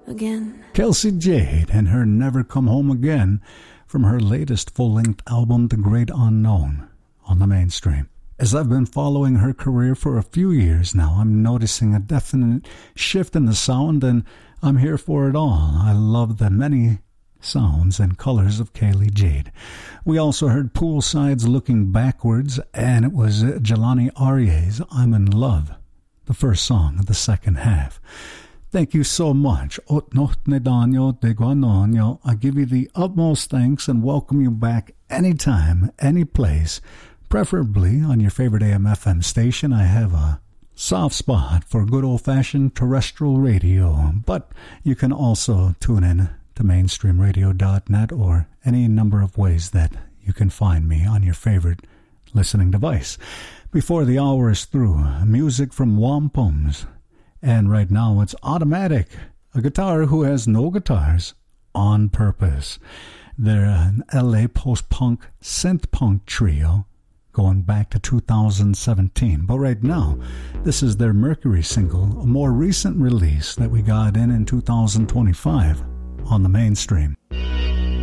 again. Kelsey Jade and her Never Come Home Again from her latest full-length album, The Great Unknown, on the Mainstream. As I've been following her career for a few years now, I'm noticing a definite shift in the sound, and I'm here for it all. I love the many sounds and colors of Kaylee Jade. We also heard Poolside's Looking Backwards, and it was Jelani Aryeh's I'm in Love, the first song of the second half. Thank you so much. I give you the utmost thanks and welcome you back anytime, any place, preferably on your favorite AM/FM station. I have a soft spot for good old-fashioned terrestrial radio, but you can also tune in to mainstreamradio.net or any number of ways that you can find me on your favorite listening device. Before the hour is through, music from Wampums. And right now it's Automatic, a guitar who has no guitars, on purpose. They're an LA post-punk, synth-punk trio going back to 2017. But right now, this is their Mercury single, a more recent release that we got in 2025 on the Mainstream.